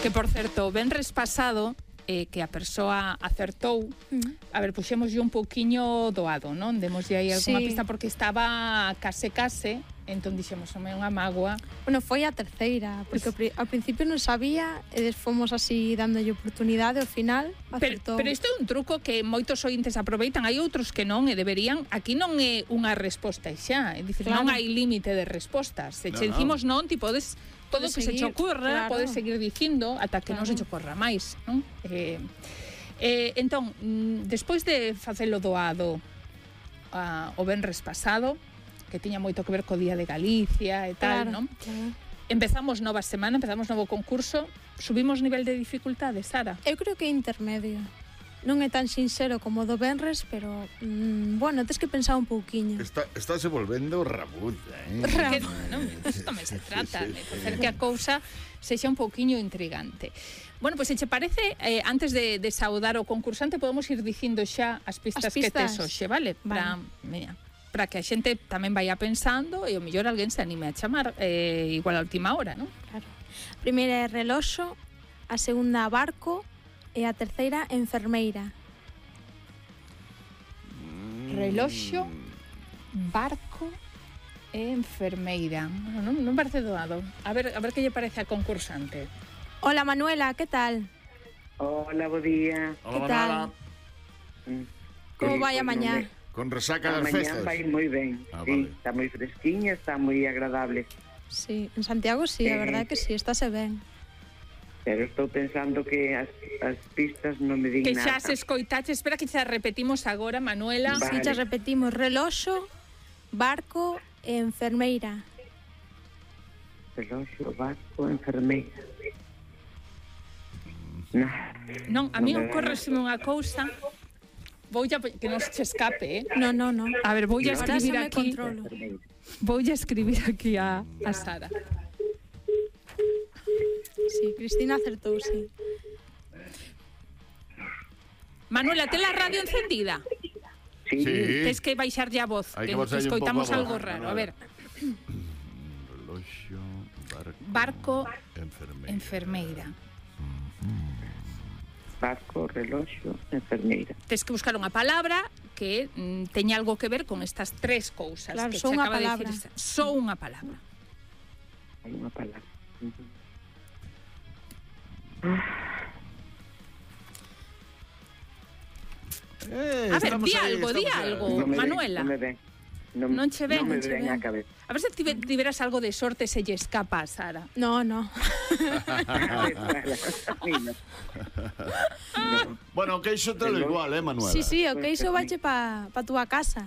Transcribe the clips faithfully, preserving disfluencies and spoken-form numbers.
Que, por certo, o venres pasado, eh, que a persoa acertou, mm. a ver, puxémoslle un pouquiño doado, non? Demoslle aí alguna sí. pista porque estaba case case, entón dixemos, home, unha mágoa. Bueno, foi a terceira, porque pues, ao principio non sabía, e fomos así dándolle oportunidade, ao final acertou. Pero, pero isto é un truco que moitos ointes aproveitan, hai outros que non, e deberían, aquí non é unha resposta xa, é dicir, claro. non hai límite de respostas. Se no, che dicimos no. non, ti podes todo o que se che ocurra, claro. podes seguir dicindo ata que claro. non se che ocorra máis, non? Eh, eh, entón, despois de facelo doado uh, o venres pasado, que tiña moito que ver co Día de Galicia e tal, claro, non? Claro. Empezamos nova semana, empezamos novo concurso, subimos nivel de dificultade, Sara? Eu creo que é intermedio. Non é tan sincero como do venres, pero, mmm, bueno, tens que pensar un pouquiño. Está, estáse volvendo rabuda, eh? Que, non, isto tamén se trata, sí, sí, de facer sí. que a cousa sexa un pouquiño intrigante. Bueno, pois, pues, se che parece, eh, antes de, de saudar o concursante, podemos ir dicindo xa as pistas, as pistas. que tes hoxe, vale? vale. Para, mira, para que a xente tamén vaya pensando e o mellor alguén se anime a chamar eh, igual a última hora, non? Claro. A primeira é reloxo, a segunda barco e a terceira enfermeira. Reloxo, barco e enfermeira. Non, non parece doado. A ver, a ver que lle parece a concursante. Hola, Manuela, que tal? Hola, bo día. Que tal? Como vai a mañá? Con resaca das A festas. mañá vai moi ben, ah, sí, vale. Está moi fresquiña, está moi agradable. Sí, en Santiago sí, eh, a verdade que sí, estáse ben. Pero estou pensando que as, as pistas non me din que nada. Que xa se escoitache, espera que xa repetimos agora, Manuela. Vale. Sí, xa repetimos, reloxo, barco e enfermeira. Reloxo, barco, enfermeira. No. Non, a mí ocórreseme unha cousa. Voulle que non se escape, eh? No, no, no. A ver, voulle escribir aquí. Controlo. Voulle escribir aquí a, a Sara. Sí, Cristina acertou, sí. Manuela, ten a radio encendida? Sí. sí. Tens que baixarlle a voz, Hay que, que que escoitamos un algo raro. A ver. Reloxo, barco, barco enfermeira. enfermeira. Barco, reloxo, enfermeira. Tens que buscar unha palabra que mm, teña algo que ver con estas tres cousas. Claro, que só che unha acaba palabra. De decir, só unha palabra. Hai unha palabra. Uh-huh. Eh, a ver, di ahí, algo, di algo, no Manuela. Non me ven. Non, non che ven, non me non che ven ven. a cabeza. A ver se tiveras algo de sorte se lle escapa a Sara. No, no. no. Bueno, o queixo te lo igual, eh, Manuela? Sí, sí, o queixo vache pa, pa túa casa.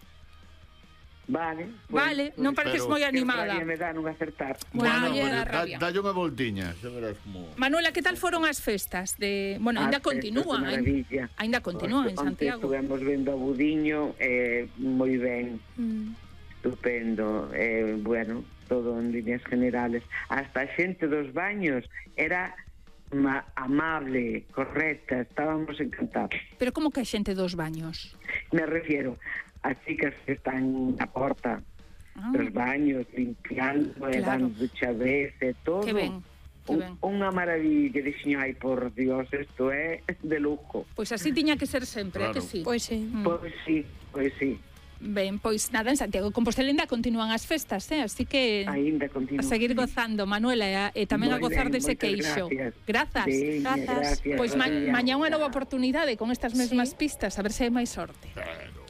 Vale. Vale, pues, non pareces moi animada. Que me dá non acertar. Bueno, bueno, bueno, da, dalle unha voltiña, xa verás como... Manuela, que tal foron as festas de, bueno, ainda continúan, ainda, ainda continúan en Santiago. Estuvemos vendo a Budiño, eh, moi ben. Mm. Estupendo, eh, bueno, todo en líneas generales. Hasta a xente dos baños era ma- amable, correcta, estábamos encantados. Pero como que a xente dos baños? Me refiero as chicas que están na porta ah. dos baños, limpiando, claro. E dando duchavez e todo. Que ben, que ben. Un, unha maravilla, dixen, ai, por Dios, isto é de lujo. Pois así tiña que ser sempre, claro. Que sí? Pois sí. Mm. Pois sí, pois sí. Ben, pois nada, en Santiago de Compostela ainda continúan as festas, eh? Así que ainda continúan. A seguir gozando, Manuela, e, e tamén Muy a gozar ben, dese queixo. Grazas. Grazas. Bien, gracias. Pois ma mañá unha nova oportunidade con estas mesmas sí. pistas, a ver se hai máis sorte. Pero...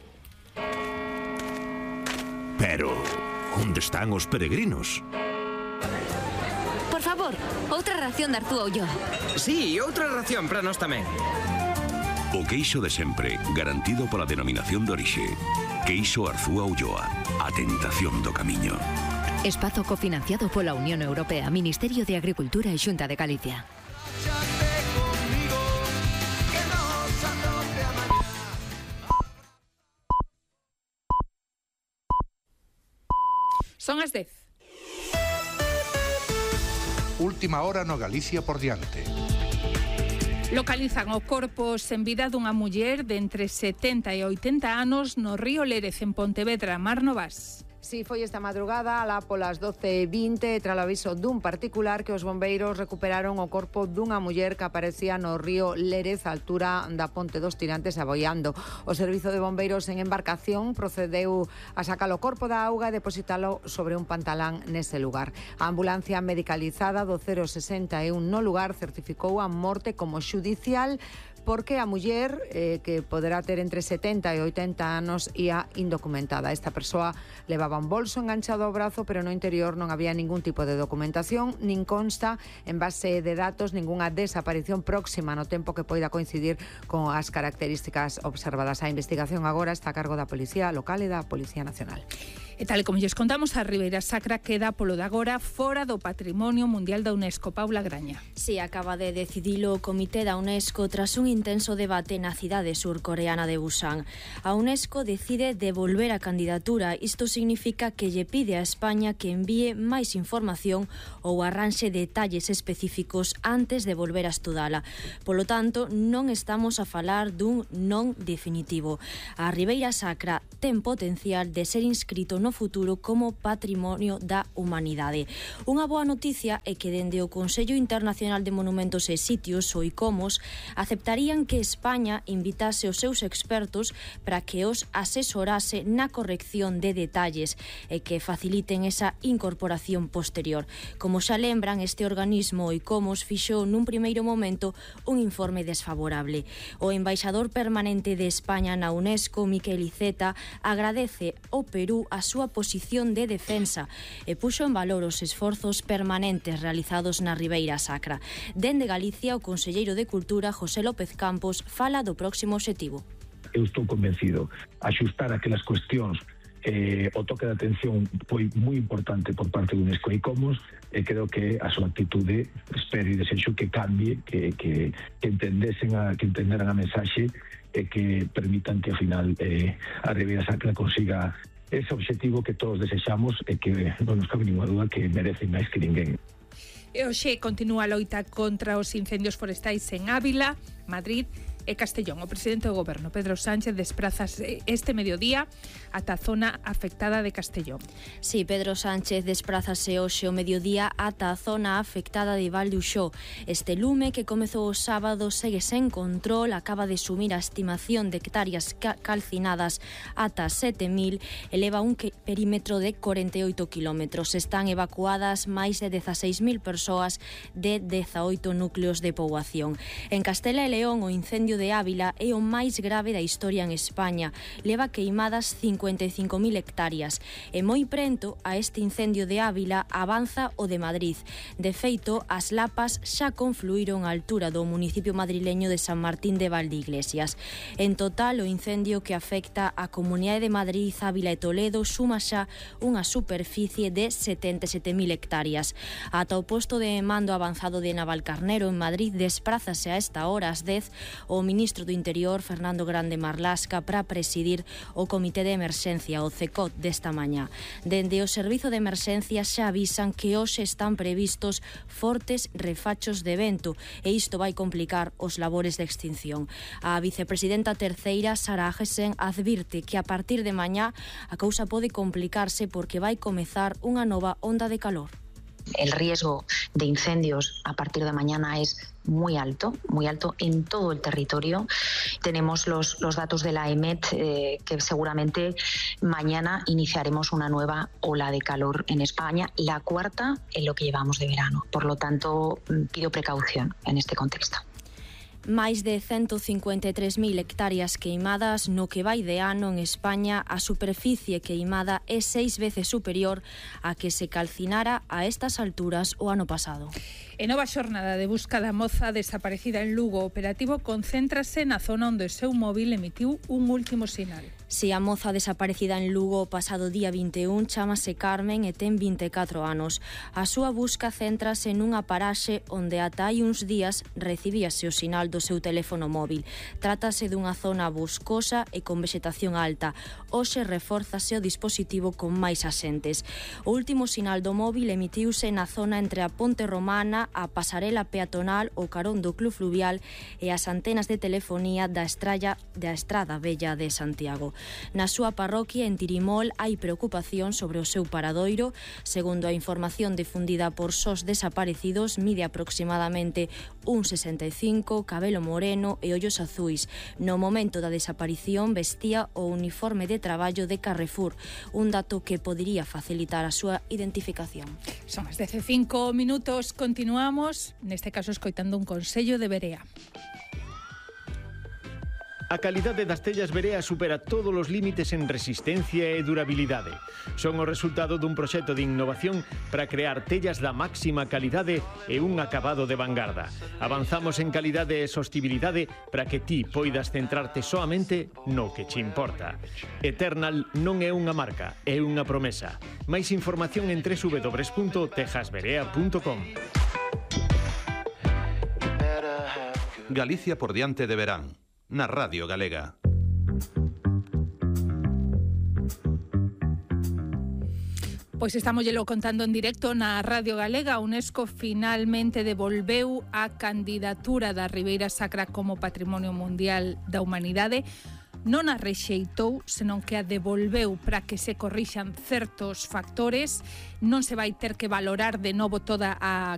Pero, onde están os peregrinos? Por favor, outra ración de Artúa Ulloa. Sí, outra ración para nós tamén. O queixo de sempre, garantido pola denominación de orixe. Queixo Arzúa Ulloa, a tentación do camiño. Espazo cofinanciado pola Unión Europea, Ministerio de Agricultura e Xunta de Galicia. Son as dez. Última hora no Galicia por diante. Localizan o corpo sen vida dunha muller de entre setenta e oitenta anos no río Lérez, en Pontevedra, Mar Novas. Si foi esta madrugada, alá polas doce e vinte, tras o aviso dun particular, que os bombeiros recuperaron o corpo dunha muller que aparecía no río Lérez, a altura da Ponte dos Tirantes, aboiando. O servizo de bombeiros en embarcación procedeu a sacar o corpo da auga e depositalo sobre un pantalán nese lugar. A ambulancia medicalizada do cero sesenta e un no lugar certificou a morte como xudicial, porque a muller, eh, que poderá ter entre setenta e oitenta anos, ia indocumentada. Esta persoa levaba un bolso enganchado ao brazo, pero no interior non había ningún tipo de documentación, nin consta en base de datos ningunha desaparición próxima no tempo que poida coincidir con as características observadas. A investigación agora está a cargo da Policía Local e da Policía Nacional. E tal como lles contamos, a Ribeira Sacra queda polo de agora fora do Patrimonio Mundial da UNESCO. Paula Graña. Si, acaba de decidilo o Comité da UNESCO tras un intenso debate na cidade surcoreana de Busan. A UNESCO decide devolver a candidatura. Isto significa que lle pide a España que envíe máis información ou arranxe detalles específicos antes de volver a estudala. Polo tanto, non estamos a falar dun non definitivo. A Ribeira Sacra ten potencial de ser inscrito no futuro como Patrimonio da Humanidade. Unha boa noticia é que dende o Consello Internacional de Monumentos e Sitios, o ICOMOS, aceptarían que España invitase os seus expertos para que os asesorase na corrección de detalles e que faciliten esa incorporación posterior. Como xa lembran, este organismo, o ICOMOS, fixou nun primeiro momento un informe desfavorable. O embaixador permanente de España na UNESCO, Miquel Iceta, agradece ao Perú a súa posición de defensa e puxo en valor os esforzos permanentes realizados na Ribeira Sacra. Dende Galicia, o conselleiro de Cultura, José López Campos, fala do próximo obxectivo. Eu estou convencido. Axustar aquelas cuestións, eh, o toque de atención foi moi importante por parte do UNESCO e ICOMOS, e creo que a súa actitude, espero e desexo que cambie, que, que, que entendesen a, que entenderan a mensaxe e que permitan que ao final eh, a Ribeira Sacra consiga ese obxectivo que todos desexamos e que non nos cabe ninguna dúda que merece máis que ninguén. E hoxe continúa a loita contra os incendios forestais en Ávila, Madrid e Castellón. O presidente do Goberno, Pedro Sánchez, desprázase este mediodía ata a zona afectada de Castellón. Sí, Pedro Sánchez desprázase hoxe o mediodía ata a zona afectada de Val de Uxó. Este lume, que comezou o sábado, segue sen control, acaba de sumir a estimación de hectáreas calcinadas ata sete mil, eleva un perímetro de corenta e oito kilómetros. Están evacuadas máis de dezaseis mil persoas de dezaoito núcleos de poboación. En Castela e León, o incendio de Ávila é o máis grave da historia en España. Leva queimadas cincuenta e cinco mil hectáreas. E moi prento a este incendio de Ávila avanza o de Madrid. De feito, as lapas xa confluíron á altura do municipio madrileño de San Martín de Valdeiglesias. En total, o incendio que afecta a Comunidade de Madrid, Ávila e Toledo suma xa unha superficie de setenta e sete mil hectáreas. Ata o posto de mando avanzado de Navalcarnero en Madrid desprázase a esta hora ás dez o ministro do Interior, Fernando Grande Marlasca, para presidir o Comité de Emerxencia, o CECOT, desta mañá. Dende o Servizo de Emerxencia xa avisan que hoxe están previstos fortes refachos de vento e isto vai complicar os labores de extinción. A vicepresidenta terceira, Sara Agesen, advirte que a partir de mañá a cousa pode complicarse porque vai comezar unha nova onda de calor. El riesgo de incendios a partir de mañana es muy alto, muy alto en todo el territorio. Tenemos los, los datos de la E M E T eh, que seguramente mañana iniciaremos una nueva ola de calor en España, la cuarta en lo que llevamos de verano. Por lo tanto, pido precaución en este contexto. Máis de ciento cincuenta e tres mil hectáreas queimadas no que vai de ano en España. A superficie queimada é seis veces superior a que se calcinara a estas alturas o ano pasado. E nova xornada de busca da moza desaparecida en Lugo. O operativo concéntrase na zona onde o seu móvil emitiu un último sinal. Si, a moza desaparecida en Lugo o pasado día vinte e un chámase Carmen e ten vinte e catro anos. A súa busca céntrase nunha paraxe onde ata hai uns días recibíase o sinal do seu teléfono móvil. Trátase dunha zona boscosa e con vexetación alta. Hoxe reforzase o dispositivo con máis axentes. O último sinal do móvil emitiuse na zona entre a Ponte Romana, a pasarela peatonal, o carón do Club Fluvial e as antenas de telefonía da estralla da Estrada Bella de Santiago. Na súa parroquia en Tirimol hai preocupación sobre o seu paradoiro. Segundo a información difundida por S O S Desaparecidos, mide aproximadamente un sesenta e cinco, cabelo moreno e ollos azuis. No momento da desaparición vestía o uniforme de traballo de Carrefour, un dato que podería facilitar a súa identificación. Son as dez e cinco minutos, continuamos, neste caso escoitando un consello de Berea. A calidade das tellas Berea supera todos os límites en resistencia e durabilidade. Son o resultado dun proxecto de innovación para crear tellas da máxima calidade e un acabado de vanguarda. Avanzamos en calidade e sostibilidade para que ti poidas centrarte soamente no que che importa. Eternal non é unha marca, é unha promesa. Máis información en doble u doble u doble u punto tejas berea punto com. Galicia por diante de verán. Na Radio Galega. Pois estamos llelo contando en directo na Radio Galega. A UNESCO finalmente devolveu a candidatura da Ribeira Sacra como Patrimonio Mundial da Humanidade. Non a rexeitou, senón que a devolveu para que se corrixan certos factores. Non se vai ter que valorar de novo toda a